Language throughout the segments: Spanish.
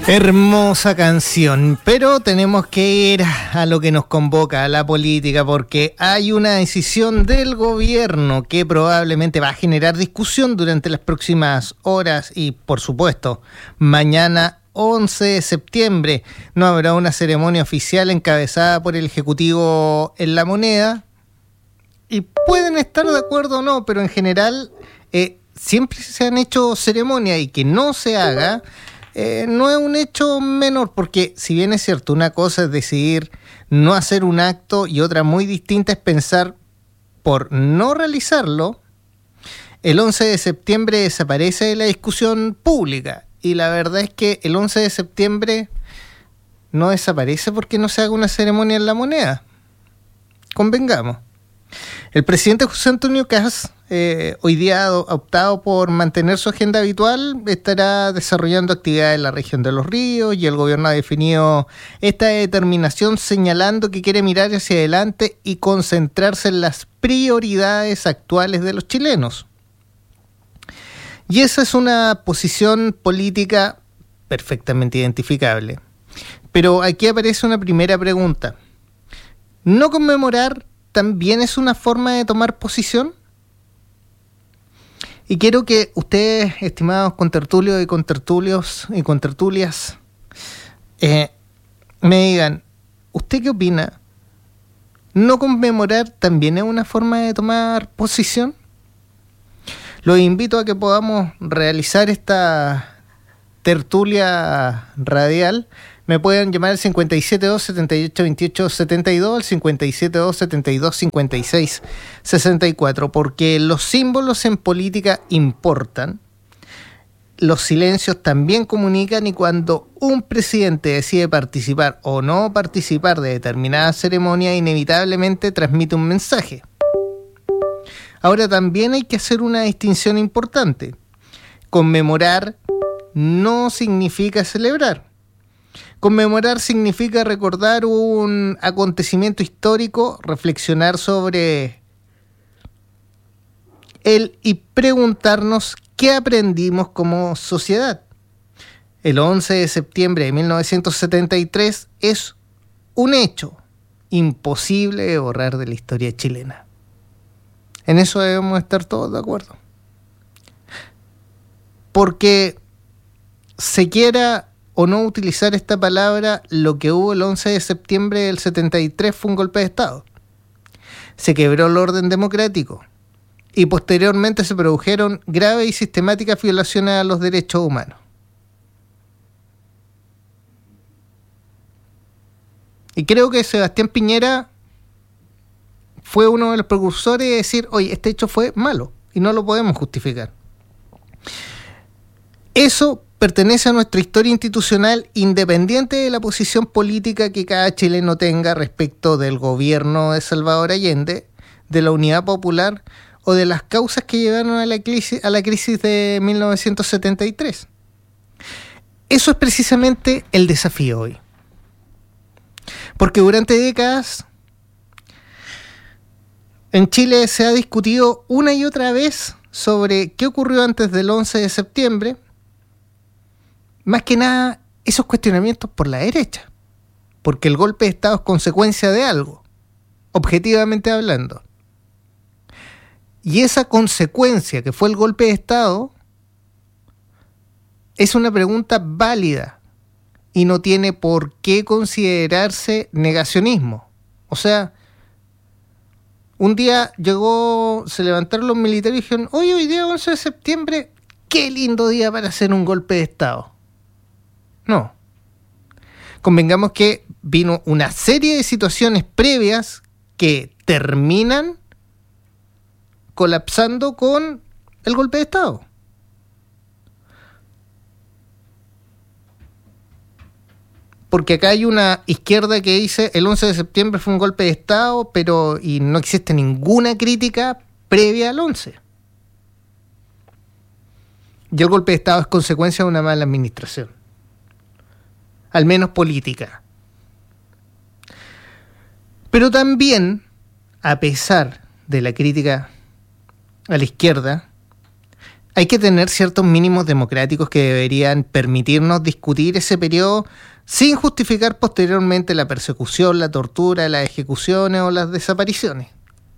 Hermosa canción, pero tenemos que ir a lo que nos convoca, a la política, porque hay una decisión del gobierno que probablemente va a generar discusión durante las próximas horas y, por supuesto, mañana 11 de septiembre no habrá una ceremonia oficial encabezada por el Ejecutivo en La Moneda y pueden estar de acuerdo o no, pero en general siempre se han hecho ceremonias y que no se haga no es un hecho menor, porque si bien es cierto, una cosa es decidir no hacer un acto y otra muy distinta es pensar por no realizarlo, el 11 de septiembre desaparece de la discusión pública y la verdad es que el 11 de septiembre no desaparece porque no se haga una ceremonia en La Moneda. Convengamos. El presidente José Antonio Kast hoy día ha optado por mantener su agenda habitual, estará desarrollando actividades en la región de Los Ríos y el gobierno ha definido esta determinación señalando que quiere mirar hacia adelante y concentrarse en las prioridades actuales de los chilenos. Y esa es una posición política perfectamente identificable. Pero aquí aparece una primera pregunta. ¿No conmemorar también es una forma de tomar posición? Y quiero que ustedes, estimados contertulios y contertulios y contertulias, me digan, ¿usted qué opina? ¿No conmemorar también es una forma de tomar posición? Los invito a que podamos realizar esta tertulia radial. Me pueden llamar al 572-7828-72, al 572-7256-64, porque los símbolos en política importan, los silencios también comunican y cuando un presidente decide participar o no participar de determinada ceremonia, inevitablemente transmite un mensaje. Ahora también hay que hacer una distinción importante. Conmemorar no significa celebrar. Conmemorar significa recordar un acontecimiento histórico, reflexionar sobre él y preguntarnos qué aprendimos como sociedad. El 11 de septiembre de 1973 es un hecho imposible de borrar de la historia chilena. En eso debemos estar todos de acuerdo. Porque se quiera o no utilizar esta palabra, lo que hubo el 11 de septiembre del 73 fue un golpe de Estado. Se quebró el orden democrático y posteriormente se produjeron graves y sistemáticas violaciones a los derechos humanos. Y creo que Sebastián Piñera fue uno de los precursores de decir, oye, este hecho fue malo y no lo podemos justificar. Eso pertenece a nuestra historia institucional independiente de la posición política que cada chileno tenga respecto del gobierno de Salvador Allende, de la Unidad Popular o de las causas que llevaron a la crisis de 1973. Eso es precisamente el desafío hoy. Porque durante décadas en Chile se ha discutido una y otra vez sobre qué ocurrió antes del 11 de septiembre, más que nada esos cuestionamientos por la derecha, porque el golpe de Estado es consecuencia de algo, objetivamente hablando. Y esa consecuencia que fue el golpe de Estado es una pregunta válida y no tiene por qué considerarse negacionismo. O sea, un día se levantaron los militares y dijeron, oye, hoy día 11 de septiembre, qué lindo día para hacer un golpe de Estado. No. Convengamos que vino una serie de situaciones previas que terminan colapsando con el golpe de Estado. Porque acá hay una izquierda que dice el 11 de septiembre fue un golpe de Estado, y no existe ninguna crítica previa al 11. Y el golpe de Estado es consecuencia de una mala administración, al menos política. Pero también, a pesar de la crítica a la izquierda, Hay que tener ciertos mínimos democráticos que deberían permitirnos discutir ese periodo sin justificar posteriormente la persecución, la tortura, las ejecuciones o las desapariciones.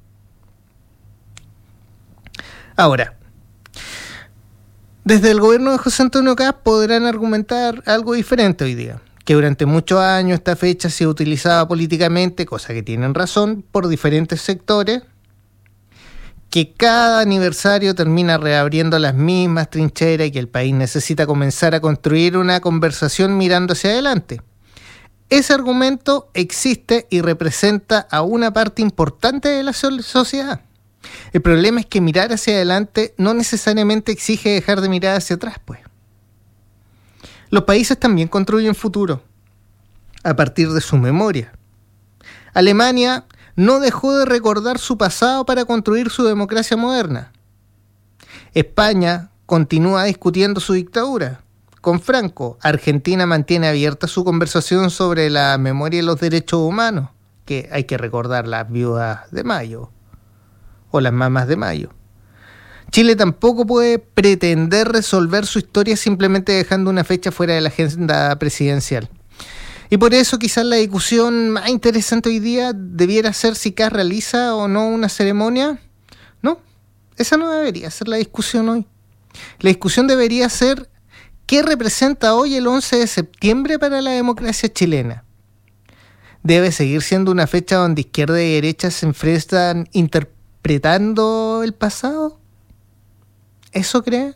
Ahora, desde el gobierno de José Antonio Kast podrán argumentar algo diferente hoy día, que durante muchos años esta fecha se utilizaba políticamente, cosa que tienen razón, por diferentes sectores, que cada aniversario termina reabriendo las mismas trincheras y que el país necesita comenzar a construir una conversación mirando hacia adelante. Ese argumento existe y representa a una parte importante de la sociedad. El problema es que mirar hacia adelante no necesariamente exige dejar de mirar hacia atrás, pues. Los países también construyen futuro a partir de su memoria. Alemania no dejó de recordar su pasado para construir su democracia moderna. España continúa discutiendo su dictadura con Franco. Argentina mantiene abierta su conversación sobre la memoria y los derechos humanos, que hay que recordar las viudas de Mayo o las mamás de Mayo. Chile tampoco puede pretender resolver su historia simplemente dejando una fecha fuera de la agenda presidencial. Y por eso quizás la discusión más interesante hoy día debiera ser si Kast realiza o no una ceremonia. No, esa no debería ser la discusión hoy. La discusión debería ser qué representa hoy el 11 de septiembre para la democracia chilena. ¿Debe seguir siendo una fecha donde izquierda y derecha se enfrentan interpretando el pasado? ¿Eso cree?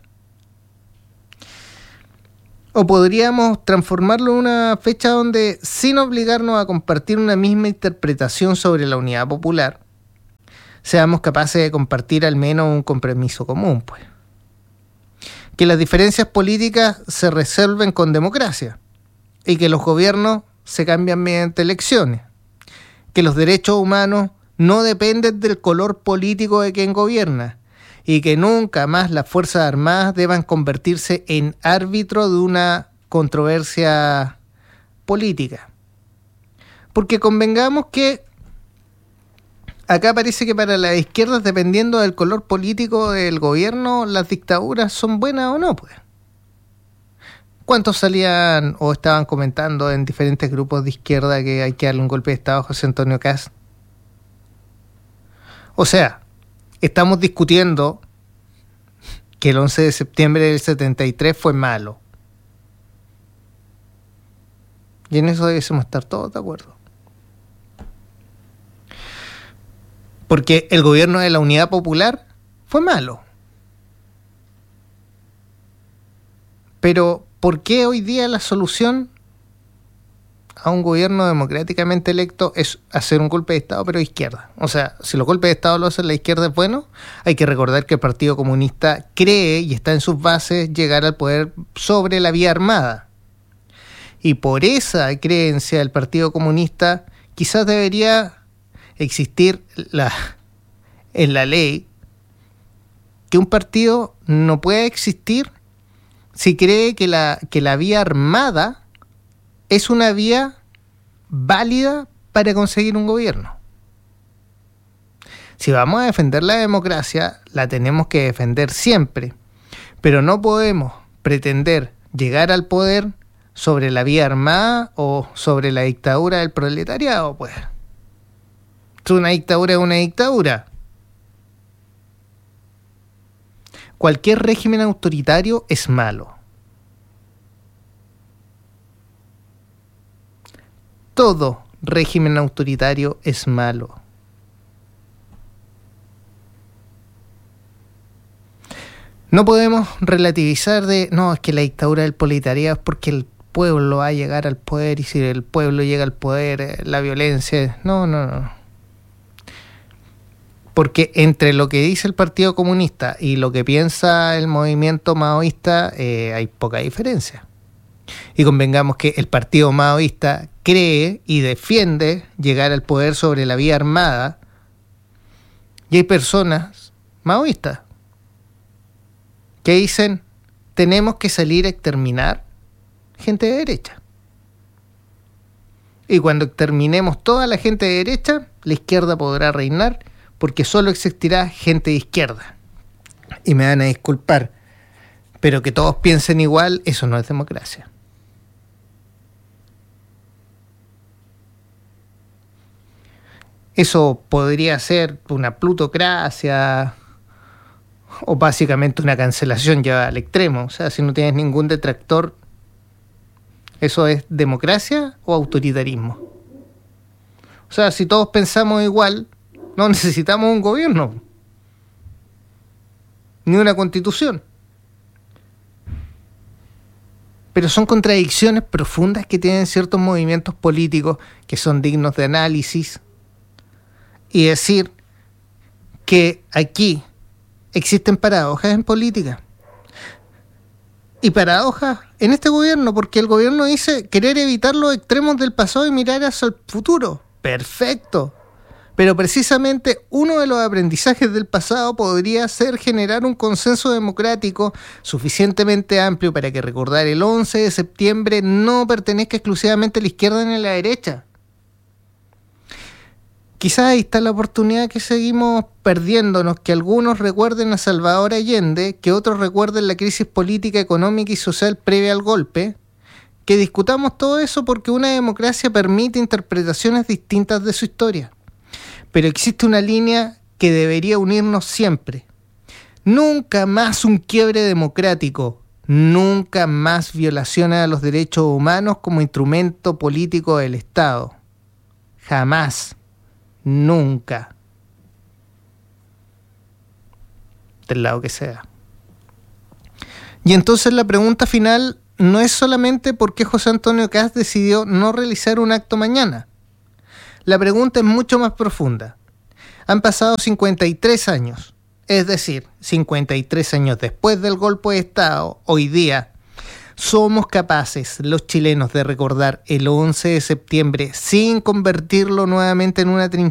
¿O podríamos transformarlo en una fecha donde, sin obligarnos a compartir una misma interpretación sobre la unidad popular, seamos capaces de compartir al menos un compromiso común, pues? Que las diferencias políticas se resuelven con democracia y que los gobiernos se cambian mediante elecciones. Que los derechos humanos no dependen del color político de quien gobierna, y que nunca más las Fuerzas Armadas deban convertirse en árbitro de una controversia política. Porque convengamos que acá parece que para las izquierdas, dependiendo del color político del gobierno, las dictaduras son buenas o no, pues. ¿Cuántos salían o estaban comentando en diferentes grupos de izquierda que hay que darle un golpe de Estado a José Antonio Kast? O sea, estamos discutiendo que el 11 de septiembre del 73 fue malo. Y en eso debemos estar todos de acuerdo. Porque el gobierno de la Unidad Popular fue malo. Pero, ¿por qué hoy día la solución a un gobierno democráticamente electo es hacer un golpe de Estado, pero de izquierda? O sea, si los golpes de Estado lo hace la izquierda es bueno, hay que recordar que el Partido Comunista cree y está en sus bases llegar al poder sobre la vía armada. Y por esa creencia del Partido Comunista quizás debería existir en la ley que un partido no puede existir si cree que la vía armada es una vía válida para conseguir un gobierno. Si vamos a defender la democracia, la tenemos que defender siempre, pero no podemos pretender llegar al poder sobre la vía armada o sobre la dictadura del proletariado, pues. Una dictadura es una dictadura. Cualquier régimen autoritario es malo. Todo régimen autoritario es malo. No podemos relativizar no, es que la dictadura del proletariado es porque el pueblo va a llegar al poder y si el pueblo llega al poder, la violencia... No. Porque entre lo que dice el Partido Comunista y lo que piensa el movimiento maoísta hay poca diferencia. Y convengamos que el Partido Maoísta cree y defiende llegar al poder sobre la vía armada, y hay personas maoístas que dicen tenemos que salir a exterminar gente de derecha. Y cuando exterminemos toda la gente de derecha, la izquierda podrá reinar porque solo existirá gente de izquierda. Y me van a disculpar, Pero que todos piensen igual, eso no es democracia. Eso podría ser una plutocracia o básicamente una cancelación llevada al extremo. O sea, si no tienes ningún detractor, ¿eso es democracia o autoritarismo? O sea, si todos pensamos igual, no necesitamos un gobierno, ni una constitución. Pero son contradicciones profundas que tienen ciertos movimientos políticos que son dignos de análisis. Y decir que aquí existen paradojas en política. Y paradojas en este gobierno, porque el gobierno dice querer evitar los extremos del pasado y mirar hacia el futuro. Perfecto. Pero precisamente uno de los aprendizajes del pasado podría ser generar un consenso democrático suficientemente amplio para que recordar el 11 de septiembre no pertenezca exclusivamente a la izquierda ni a la derecha. Quizás ahí está la oportunidad que seguimos perdiéndonos, que algunos recuerden a Salvador Allende, que otros recuerden la crisis política, económica y social previa al golpe, que discutamos todo eso porque una democracia permite interpretaciones distintas de su historia. Pero existe una línea que debería unirnos siempre. Nunca más un quiebre democrático, nunca más violaciones a los derechos humanos como instrumento político del Estado. Jamás. Nunca. Del lado que sea. Y entonces la pregunta final no es solamente por qué José Antonio Kast decidió no realizar un acto mañana. La pregunta es mucho más profunda. Han pasado 53 años, es decir, 53 años después del golpe de Estado, hoy día, ¿somos capaces, los chilenos, de recordar el 11 de septiembre sin convertirlo nuevamente en una trinchera?